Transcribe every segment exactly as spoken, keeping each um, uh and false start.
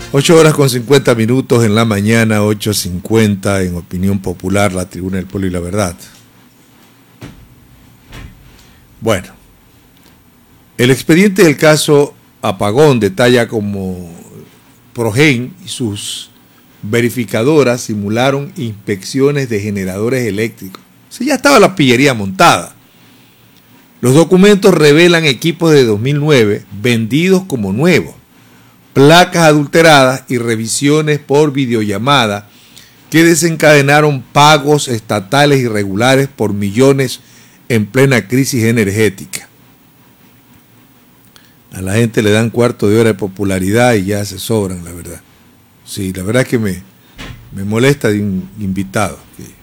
ocho horas con cincuenta minutos en la mañana, ocho cincuenta en Opinión Popular, la Tribuna del Pueblo y la Verdad. Bueno, el expediente del caso Apagón detalla cómo Progen y sus verificadoras simularon inspecciones de generadores eléctricos. O sea, ya estaba la pillería montada. Los documentos revelan equipos de dos mil nueve vendidos como nuevos, placas adulteradas y revisiones por videollamada que desencadenaron pagos estatales irregulares por millones en plena crisis energética. A la gente le dan cuarto de hora de popularidad y ya se sobran, la verdad. Sí, la verdad es que me, me molesta de un invitado.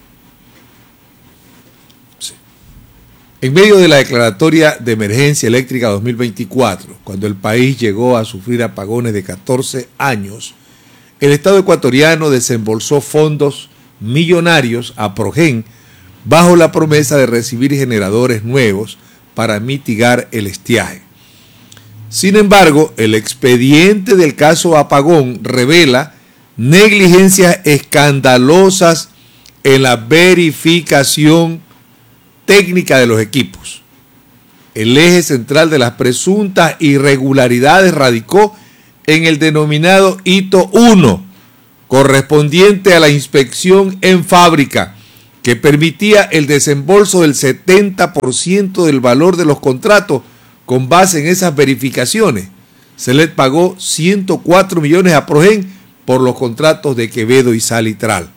Sí. En medio de la declaratoria de emergencia eléctrica dos mil veinticuatro, cuando el país llegó a sufrir apagones de catorce años, el Estado ecuatoriano desembolsó fondos millonarios a Progen bajo la promesa de recibir generadores nuevos para mitigar el estiaje. Sin embargo, el expediente del caso Apagón revela negligencias escandalosas en la verificación técnica de los equipos. El eje central de las presuntas irregularidades radicó en el denominado hito uno, correspondiente a la inspección en fábrica, que permitía el desembolso del setenta por ciento del valor de los contratos. Con base en esas verificaciones, Selet pagó ciento cuatro millones a Progen por los contratos de Quevedo y Salitral.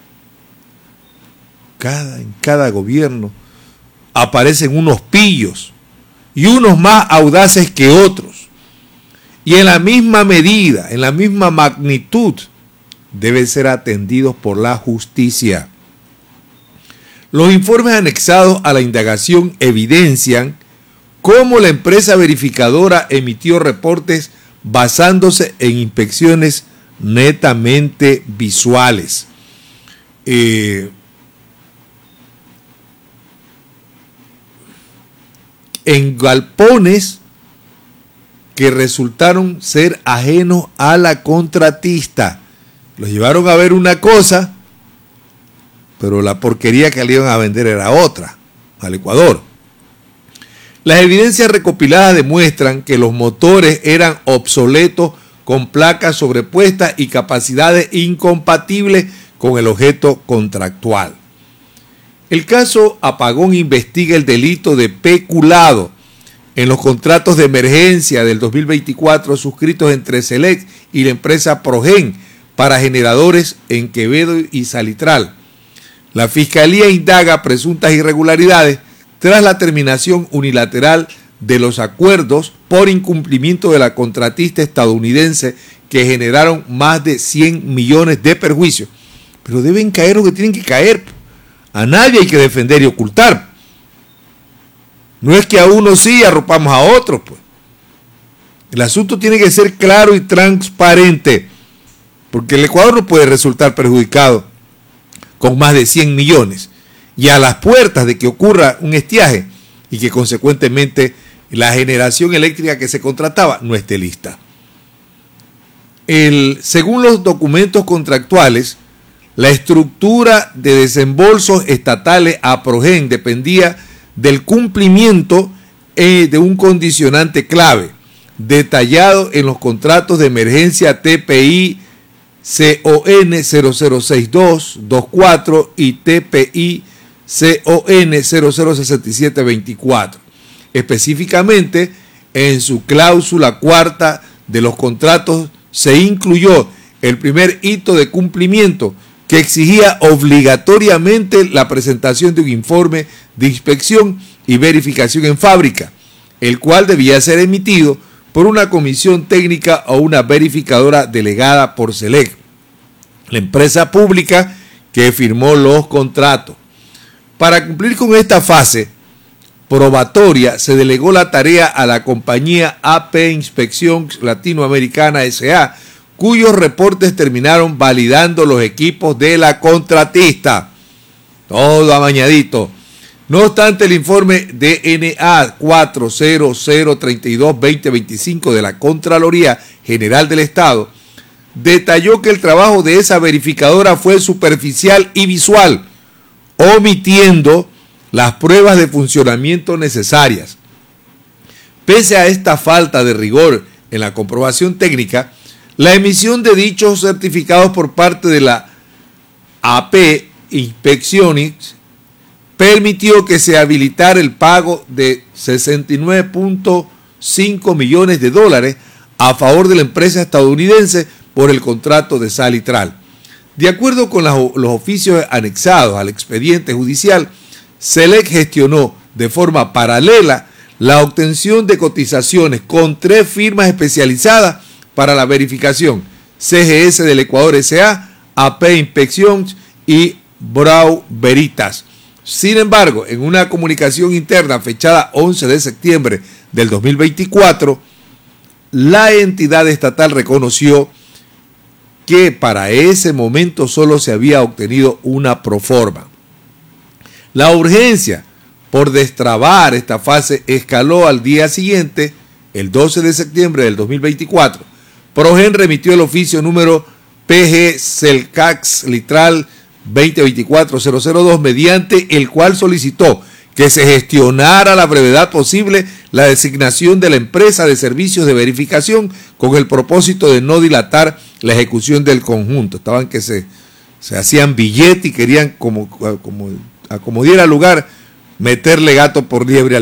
Cada, en cada gobierno aparecen unos pillos y unos más audaces que otros. Y en la misma medida, en la misma magnitud, deben ser atendidos por la justicia. Los informes anexados a la indagación evidencian cómo la empresa verificadora emitió reportes basándose en inspecciones netamente visuales. Eh, en galpones que resultaron ser ajenos a la contratista. Los llevaron a ver una cosa, pero la porquería que le iban a vender era otra, al Ecuador. Las evidencias recopiladas demuestran que los motores eran obsoletos con placas sobrepuestas y capacidades incompatibles con el objeto contractual. El caso Apagón investiga el delito de peculado en los contratos de emergencia del dos mil veinticuatro suscritos entre Selet y la empresa Progen para generadores en Quevedo y Salitral. La Fiscalía indaga presuntas irregularidades tras la terminación unilateral de los acuerdos por incumplimiento de la contratista estadounidense que generaron más de cien millones de perjuicios. Pero deben caer lo que tienen que caer. A nadie hay que defender y ocultar. No es que a uno sí arropamos a otros, pues. El asunto tiene que ser claro y transparente, porque el Ecuador no puede resultar perjudicado con más de cien millones. Y a las puertas de que ocurra un estiaje y que consecuentemente la generación eléctrica que se contrataba no esté lista. El, según los documentos contractuales, la estructura de desembolsos estatales a Progen dependía del cumplimiento eh, de un condicionante clave, detallado en los contratos de emergencia T P I C O N cero cero seis dos veinticuatro y T P I C O N cero cero seis siete veinticuatro. Específicamente, en su cláusula cuarta de los contratos se incluyó el primer hito de cumplimiento que exigía obligatoriamente la presentación de un informe de inspección y verificación en fábrica, el cual debía ser emitido por una comisión técnica o una verificadora delegada por Selet, la empresa pública que firmó los contratos. Para cumplir con esta fase probatoria, se delegó la tarea a la compañía A P Inspección Latinoamericana S A, cuyos reportes terminaron validando los equipos de la contratista. Todo amañadito. No obstante, el informe D N A cuatro cero cero tres dos dos cero dos cinco de la Contraloría General del Estado detalló que el trabajo de esa verificadora fue superficial y visual, omitiendo las pruebas de funcionamiento necesarias. Pese a esta falta de rigor en la comprobación técnica, la emisión de dichos certificados por parte de la A P Inspecciones permitió que se habilitara el pago de sesenta y nueve punto cinco millones de dólares a favor de la empresa estadounidense por el contrato de Salitral. De acuerdo con los oficios anexados al expediente judicial, Select gestionó de forma paralela la obtención de cotizaciones con tres firmas especializadas para la verificación: C G S del Ecuador S A, A P Inspections y Brau Veritas. Sin embargo, en una comunicación interna fechada once de septiembre del dos mil veinticuatro, la entidad estatal reconoció que para ese momento solo se había obtenido una proforma. La urgencia por destrabar esta fase escaló al día siguiente, el doce de septiembre del dos mil veinticuatro. Progen remitió el oficio número P G Celcax Litral veinte veinticuatro cero cero dos, mediante el cual solicitó que se gestionara a la brevedad posible la designación de la empresa de servicios de verificación con el propósito de no dilatar la ejecución del conjunto. Estaban que se, se hacían billetes y querían, como, como, como diera lugar, meterle gato por liebre al